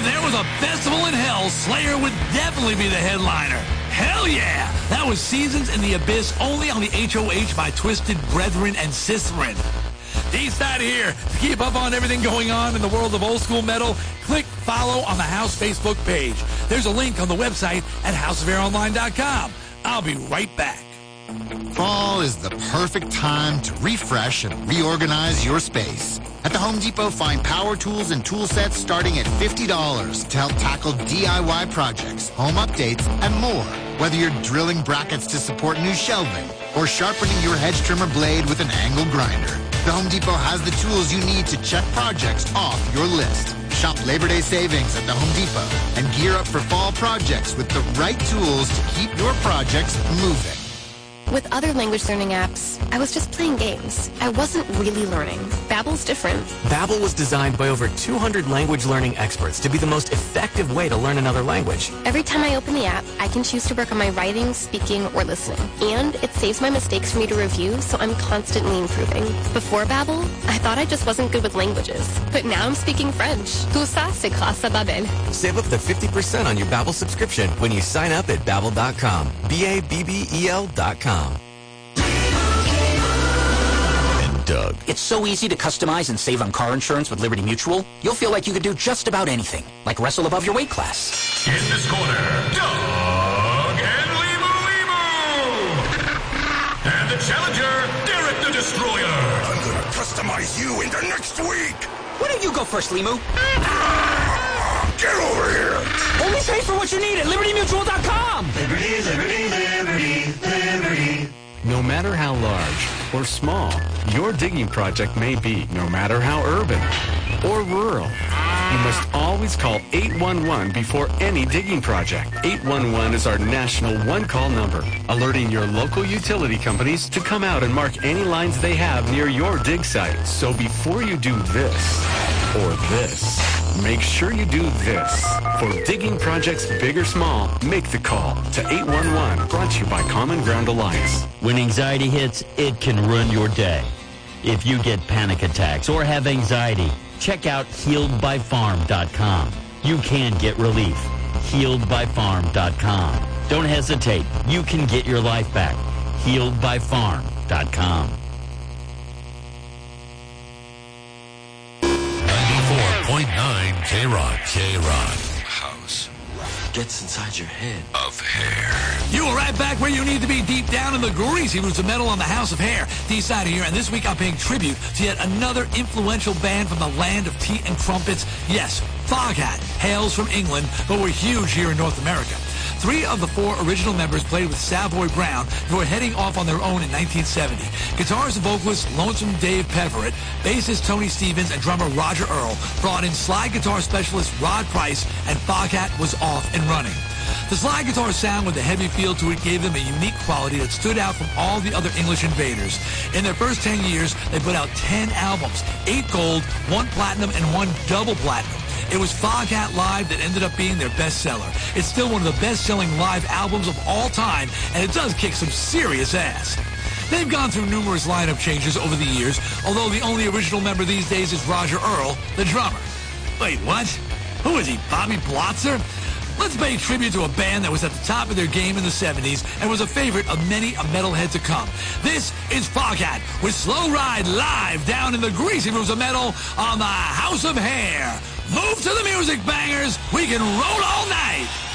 there was a festival in hell, Slayer would definitely be the headliner. Hell yeah! That was Seasons in the Abyss, only on the HOH by Twisted Brethren and Scissorin. D-Side here. To keep up on everything going on in the world of old school metal, click follow on the House Facebook page. There's a link on the website at houseofaironline.com. I'll be right back. Fall is the perfect time to refresh and reorganize your space. At the Home Depot, find power tools and tool sets starting at $50 to help tackle DIY projects, home updates, and more. Whether you're drilling brackets to support new shelving or sharpening your hedge trimmer blade with an angle grinder, the Home Depot has the tools you need to check projects off your list. Shop Labor Day savings at the Home Depot and gear up for fall projects with the right tools to keep your projects moving. With other language learning apps, I was just playing games. I wasn't really learning. Babbel's different. Babbel was designed by over 200 language learning experts to be the most effective way to learn another language. Every time I open the app, I can choose to work on my writing, speaking, or listening. And it saves my mistakes for me to review, so I'm constantly improving. Before Babbel, I thought I just wasn't good with languages. But now I'm speaking French. Tout ça, c'est grâce à Babbel. Save up to 50% on your Babbel subscription when you sign up at Babbel.com. Babbel.com. Doug. It's so easy to customize and save on car insurance with Liberty Mutual. You'll feel like you could do just about anything, like wrestle above your weight class. In this corner, Doug and Limu. And the challenger, Derek the Destroyer. I'm gonna customize you into next week. Why don't you go first, Limu? Get over here. Only pay for what you need at LibertyMutual.com. Liberty, liberty, liberty, liberty. No matter how large or small your digging project may be, no matter how urban or rural, you must always call 811 before any digging project. 811 is our national one-call number, alerting your local utility companies to come out and mark any lines they have near your dig site. So before you do this or this, make sure you do this. For digging projects big or small, make the call to 811, brought to you by Common Ground Alliance. When anxiety hits, it can ruin your day. If you get panic attacks or have anxiety, check out HealedByFarm.com. You can get relief. HealedByFarm.com. Don't hesitate. You can get your life back. HealedByFarm.com. 94.9 K-Rock. K-Rock. House gets inside your head. Of hair. You are right back where you need to be, deep down in the greasy roots of metal on the House of Hair. D-Side here, and this week I'm paying tribute to yet another influential band from the land of tea and crumpets. Yes, Foghat hails from England, but were huge here in North America. 3 of the 4 original members played with Savoy Brown, who were heading off on their own in 1970. Guitarist and vocalist Lonesome Dave Peverett, bassist Tony Stevens, and drummer Roger Earl brought in slide guitar specialist Rod Price, and Foghat was off and running. The slide guitar sound with a heavy feel to it gave them a unique quality that stood out from all the other English invaders. In their first 10 years, they put out 10 albums, 8 gold, 1 platinum, and 1 double platinum. It was Foghat Live that ended up being their bestseller. It's still one of the best-selling live albums of all time, and it does kick some serious ass. They've gone through numerous lineup changes over the years, although the only original member these days is Roger Earl, the drummer. Wait, what? Who is he, Bobby Blotzer? Let's pay tribute to a band that was at the top of their game in the 70s and was a favorite of many a metalhead to come. This is Foghat with Slow Ride live down in the greasy roots of metal on the House of Hair. Move to the music, bangers. We can roll all night.